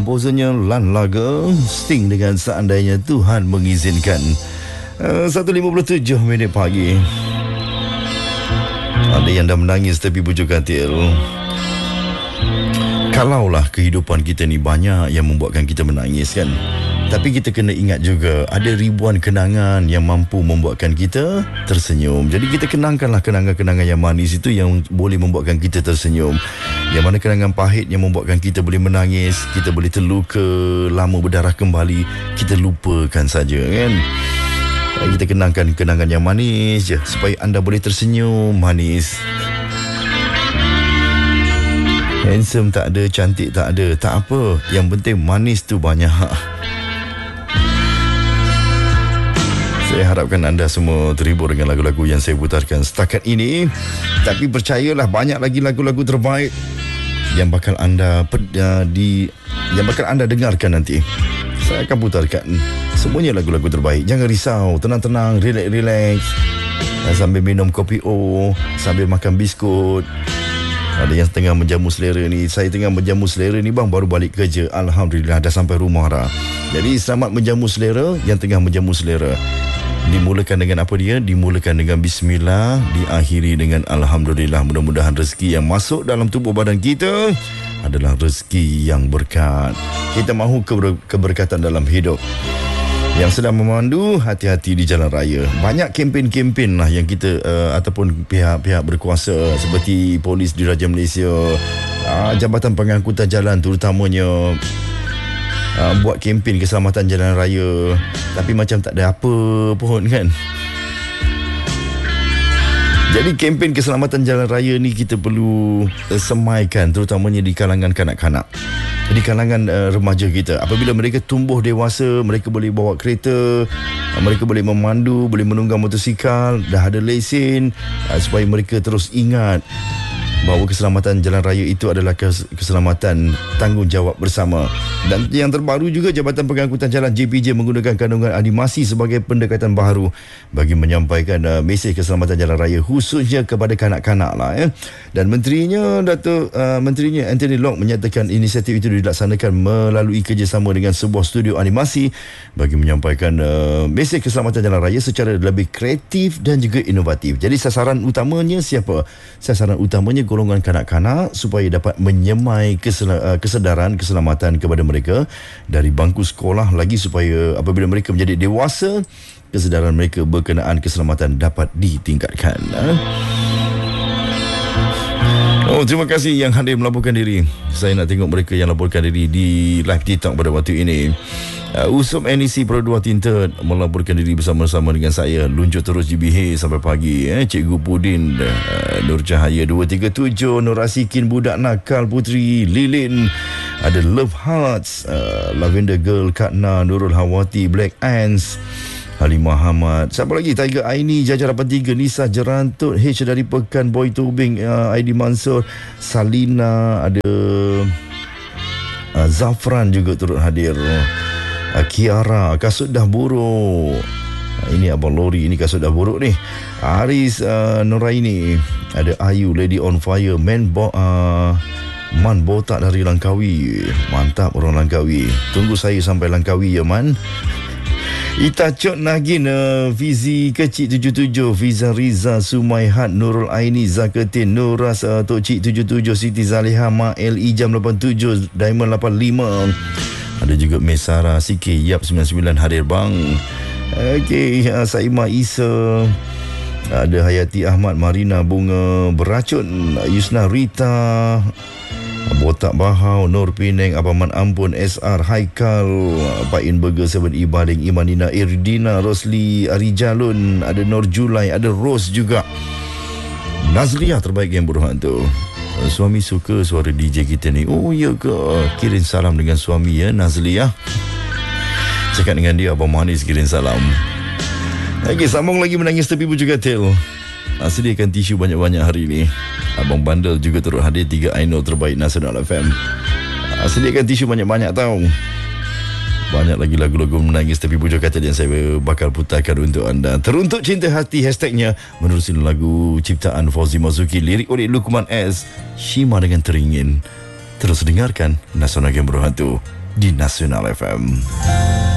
komposernya Lan Laga, Sting dengan Seandainya Tuhan Mengizinkan. 1.57 minit pagi. Ada yang dah menangis tepi bujur katil. Kalaulah kehidupan kita ni banyak yang membuatkan kita menangis kan, tapi kita kena ingat juga ada ribuan kenangan yang mampu membuatkan kita tersenyum. Jadi kita kenangkanlah kenangan-kenangan yang manis itu yang boleh membuatkan kita tersenyum. Yang mana kenangan pahit yang membuatkan kita boleh menangis, kita boleh terluka, lama berdarah kembali, kita lupakan saja kan. Kita kenangkan kenangan yang manis je supaya anda boleh tersenyum manis. Handsome tak ada, cantik tak ada, tak apa. Yang penting manis tu banyak. Saya harapkan anda semua terhibur dengan lagu-lagu yang saya putarkan setakat ini. Tapi percayalah, banyak lagi lagu-lagu terbaik yang bakal anda dengarkan nanti. Saya akan putarkan semuanya lagu-lagu terbaik. Jangan risau, tenang-tenang, relax-relax, sambil minum kopi sambil makan biskut. Ada yang tengah menjamu selera ni. Saya tengah menjamu selera ni bang, baru balik kerja. Alhamdulillah dah sampai rumah dah. Jadi selamat menjamu selera yang tengah menjamu selera. Dimulakan dengan apa dia? Dimulakan dengan bismillah, diakhiri dengan alhamdulillah. Mudah-mudahan rezeki yang masuk dalam tubuh badan kita adalah rezeki yang berkat. Kita mahu keberkatan dalam hidup. Yang sedang memandu, hati-hati di jalan raya. Banyak kempen-kempen lah yang kita ataupun pihak-pihak berkuasa seperti polis Diraja Malaysia, Jabatan Pengangkutan Jalan terutamanya, buat kempen keselamatan jalan raya. Tapi macam tak ada apa pun kan. Jadi kempen keselamatan jalan raya ni kita perlu semaikan, terutamanya di kalangan kanak-kanak, di kalangan remaja kita. Apabila mereka tumbuh dewasa, mereka boleh bawa kereta, mereka boleh memandu, boleh menunggang motosikal, dah ada lesen, supaya mereka terus ingat bahawa keselamatan jalan raya itu adalah keselamatan tanggungjawab bersama. Dan yang terbaru juga, Jabatan Pengangkutan Jalan JPJ menggunakan kandungan animasi sebagai pendekatan baharu bagi menyampaikan mesej keselamatan jalan raya khususnya kepada kanak-kanak lah ya. Dan menterinya Anthony Loke menyatakan inisiatif itu dilaksanakan melalui kerjasama dengan sebuah studio animasi bagi menyampaikan mesej keselamatan jalan raya secara lebih kreatif dan juga inovatif. Jadi sasaran utamanya siapa? Sasaran utamanya golongan kanak-kanak supaya dapat menyemai kesedaran keselamatan kepada mereka dari bangku sekolah, lagi supaya apabila mereka menjadi dewasa, kesedaran mereka berkenaan keselamatan dapat ditingkatkan. Terima kasih yang hadir melaporkan diri. Saya nak tengok mereka yang laporkan diri di live TikTok pada waktu ini. Usop NEC Produa Tinted melaporkan diri bersama-sama dengan saya. Lunjuk terus GBH sampai pagi. Cikgu Pudin, Nur Cahaya 237, Nur Asikin Budak Nakal Putri, Lilin, ada Love Hearts, Lavender Girl, Katna, Nurul Hawati, Black Ants, Halimah Hamad, siapa lagi? Tiger Aini, Jajar 83, Nisa Jerantut, H dari Pekan, Boy Tobing, Aidi Mansur, Salina, ada Zafran juga turut hadir, Kiara, kasut dah buruk. Ini Abang Lori, ini kasut dah buruk ni. Aris Nuraini, ada Ayu, Lady on Fire, Man botak dari Langkawi. Mantap orang Langkawi. Tunggu saya sampai Langkawi ya man. Ita Cok Nagin, Fizi Kecik 77, Fiza Riza, Sumaihat, Nurul Aini, Zaketin, Nuras, Tok Cik 77, Siti Zaliha, Ma'el, Ijam 87, Diamond 85. Ada juga Mesara, Sikit, Yap 99 hadir bang. Okey, Saimah Isa, ada Hayati Ahmad, Marina Bunga Beracun, Yusna Rita, Botak Bahau, Nur Penang, Abaman Ampun, SR Haikal, Pain Burger 7 Ibaling, Imanina Irdina, Rosli Arijalun, ada Nur Julai, ada Rose juga. Nazliah terbaik yang beruhan tu. Suami suka suara DJ kita ni. Oh ya ke? Kirim salam dengan suami ya Nazliah. Cakap dengan dia Abang Manis kirim salam. Okey, sambung lagi menangis tepi bujur katil. Sediakan tisu banyak-banyak hari ni. Abang Bandel juga turut hadir 3 I Know terbaik Nasional FM. Sediakan tisu banyak-banyak tau. Banyak lagi lagu-lagu menangis tepi bujur katil yang saya bakal putarkan untuk anda. Teruntuk cinta hati hashtagnya menerusi lagu ciptaan Fauzi Mazuki, lirik oleh Lukman S, Shima dengan Teringin. Terus dengarkan Nasional Game Berhantu di Nasional FM.